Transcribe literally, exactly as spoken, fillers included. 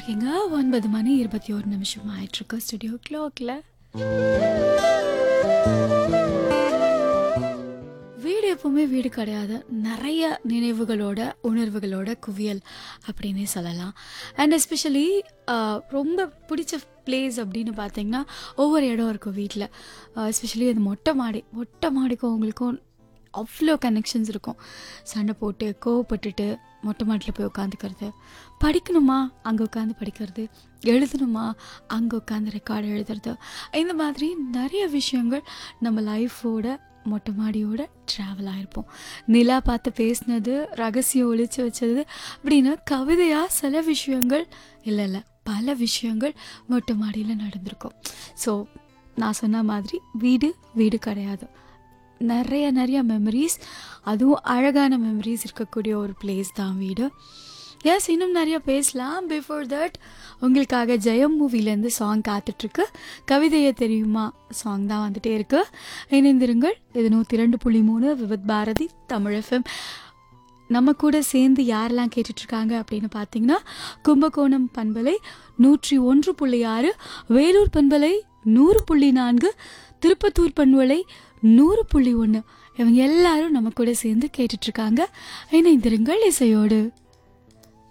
இருக்கீங்க. ஒன்பது மணி இருபத்தி ஒரு நிமிஷம் ஆயிட்டுருக்கு ஸ்டுடியோ கிளாக்ல. வீடு எப்பவுமே வீடு கிடையாது, நிறைய நினைவுகளோட உணர்வுகளோட குவியல் அப்படின்னே சொல்லலாம். அண்ட் எஸ்பெஷலி ரொம்ப பிடிச்ச பிளேஸ் அப்படின்னு பார்த்தீங்கன்னா ஒவ்வொரு இடம் இருக்கும் வீட்டில். எஸ்பெஷலி அது மொட்டை மாடி. மொட்டை மாடிக்கும் அவங்களுக்கும் அவ்வளோ கனெக்ஷன்ஸ் இருக்கும். சண்டை போட்டு கோவப்பட்டுட்டு மொட்டை மாட்டில் போய் உட்காந்துக்கிறது, படிக்கணுமா அங்கே உட்காந்து படிக்கிறது, எழுதணுமா அங்கே உட்காந்து ரெக்கார்டு எழுதுறது, இந்த மாதிரி நிறைய விஷயங்கள் நம்ம லைஃபோட மொட்டை மாடியோட ட்ராவல் ஆகிருப்போம். நிலா பார்த்து பேசினது, ரகசியம் ஒழிச்சு வச்சது அப்படின்னு கவிதையாக சில விஷயங்கள் இல்லை இல்லை பல விஷயங்கள் மொட்டை மாடியில் நடந்திருக்கும். ஸோ நான் சொன்ன மாதிரி வீடு வீடு கிடையாது, நிறைய நிறைய மெமரிஸ், அதுவும் அழகான மெமரிஸ் இருக்கக்கூடிய ஒரு பிளேஸ் தான் வீடு. எஸ், இன்னும் நிறைய பேசலாம். பிஃபோர் தட் உங்களுக்காக ஜெயம் மூவிலேருந்து சாங் காத்துட்ருக்கு. கவிதையை தெரியுமா சாங் தான் வந்துட்டே இருக்கு. இணைந்திருங்கள். இது நூற்றி ரெண்டு புள்ளி மூணு விவித் பாரதி தமிழ் எஃப்எம். நம்ம கூட சேர்ந்து யாரெல்லாம் கேட்டுட்ருக்காங்க அப்படின்னு பார்த்தீங்கன்னா கும்பகோணம் பண்பலை நூற்றி ஒன்று புள்ளி ஆறு, வேலூர் பண்பலை நூறு புள்ளி நான்கு, திருப்பத்தூர் பண்பலை நூறு புள்ளி ஒன்று, இவங்க எல்லாரும் நம்ம கூட சேர்ந்து கேட்டுட்ருக்காங்க. இணைந்திருங்கள் இசையோடு.